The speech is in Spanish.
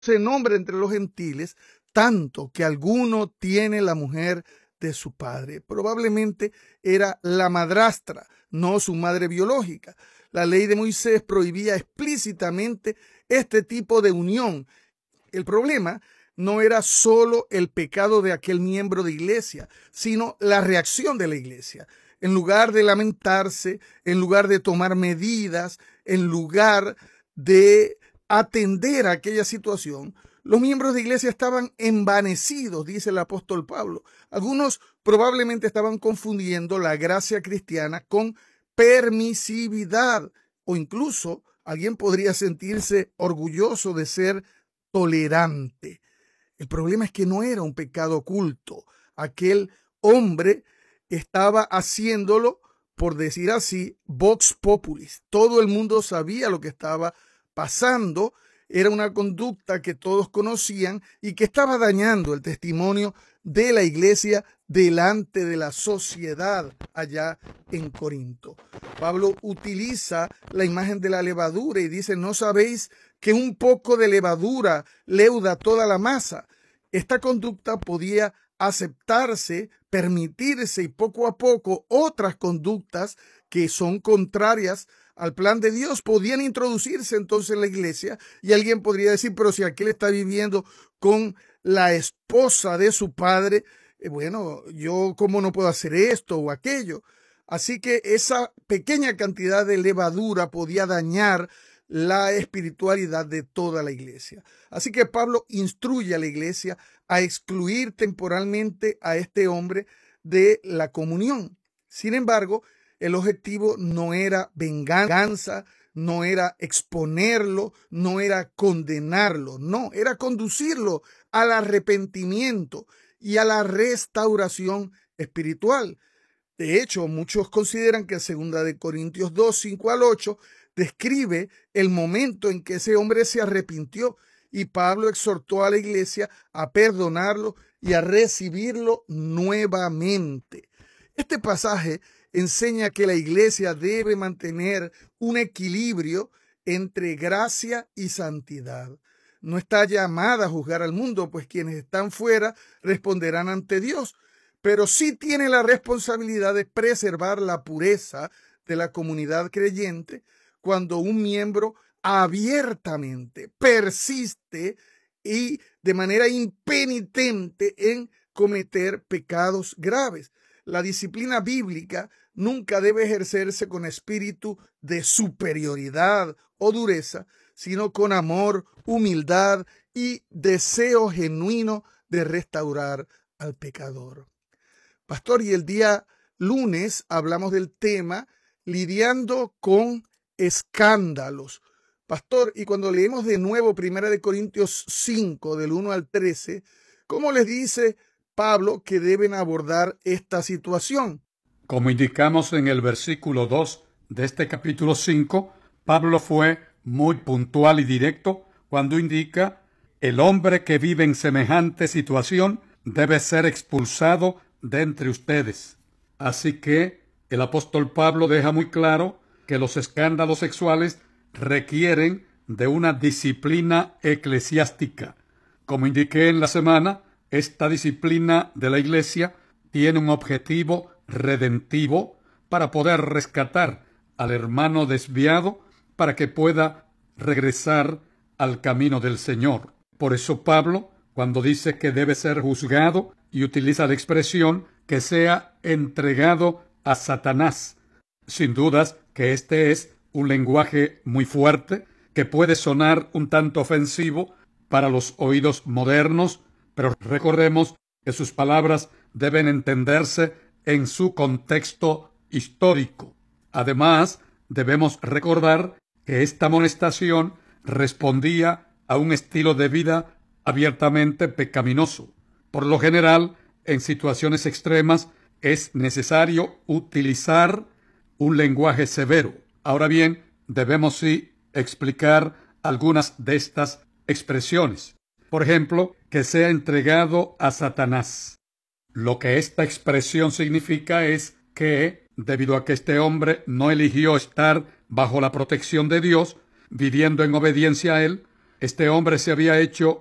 se nombra entre los gentiles, tanto que alguno tiene la mujer de su padre. Probablemente era la madrastra, no su madre biológica. La ley de Moisés prohibía explícitamente este tipo de unión. El problema no era solo el pecado de aquel miembro de iglesia, sino la reacción de la iglesia. En lugar de lamentarse, en lugar de tomar medidas, en lugar de atender a aquella situación, los miembros de iglesia estaban envanecidos, dice el apóstol Pablo. Algunos probablemente estaban confundiendo la gracia cristiana con permisividad, o incluso alguien podría sentirse orgulloso de ser tolerante. El problema es que no era un pecado oculto. Aquel hombre estaba haciéndolo, por decir así, vox populis. Todo el mundo sabía lo que estaba pasando. Era una conducta que todos conocían y que estaba dañando el testimonio de la iglesia delante de la sociedad allá en Corinto. Pablo utiliza la imagen de la levadura y dice: ¿no sabéis que un poco de levadura leuda toda la masa? Esta conducta podía aceptarse, permitirse, y poco a poco otras conductas que son contrarias al plan de Dios podían introducirse entonces en la iglesia, y alguien podría decir: pero si aquel está viviendo con la esposa de su padre, bueno, yo cómo no puedo hacer esto o aquello. Así que esa pequeña cantidad de levadura podía dañar la espiritualidad de toda la iglesia. Así que Pablo instruye a la iglesia a excluir temporalmente a este hombre de la comunión. Sin embargo, el objetivo no era venganza, no era exponerlo, no era condenarlo, no, era conducirlo al arrepentimiento y a la restauración espiritual. De hecho, muchos consideran que 2 Corintios 2, 5 al 8 describe el momento en que ese hombre se arrepintió, y Pablo exhortó a la iglesia a perdonarlo y a recibirlo nuevamente. Este pasaje enseña que la iglesia debe mantener un equilibrio entre gracia y santidad. No está llamada a juzgar al mundo, pues quienes están fuera responderán ante Dios, pero sí tiene la responsabilidad de preservar la pureza de la comunidad creyente cuando un miembro abiertamente persiste y de manera impenitente en cometer pecados graves. La disciplina bíblica nunca debe ejercerse con espíritu de superioridad o dureza, sino con amor, humildad y deseo genuino de restaurar al pecador. Pastor, y el día lunes hablamos del tema lidiando con escándalos. Pastor, y cuando leemos de nuevo 1 Corintios 5, del 1 al 13, ¿cómo les dice Pablo que deben abordar esta situación? Como indicamos en el versículo 2 de este capítulo 5, Pablo fue muy puntual y directo cuando indica: el hombre que vive en semejante situación debe ser expulsado de entre ustedes. Así que el apóstol Pablo deja muy claro que los escándalos sexuales requieren de una disciplina eclesiástica. Como indiqué en la semana, esta disciplina de la iglesia tiene un objetivo redentivo para poder rescatar al hermano desviado para que pueda regresar al camino del Señor. Por eso Pablo, cuando dice que debe ser juzgado, y utiliza la expresión que sea entregado a Satanás. Sin dudas que este es un lenguaje muy fuerte, que puede sonar un tanto ofensivo para los oídos modernos, pero recordemos que sus palabras deben entenderse en su contexto histórico. Además, debemos recordar que esta amonestación respondía a un estilo de vida abiertamente pecaminoso. Por lo general, en situaciones extremas, es necesario utilizar un lenguaje severo. Ahora bien, debemos sí explicar algunas de estas expresiones. Por ejemplo, que sea entregado a Satanás. Lo que esta expresión significa es que, debido a que este hombre no eligió estar bajo la protección de Dios, viviendo en obediencia a Él, Este hombre se había hecho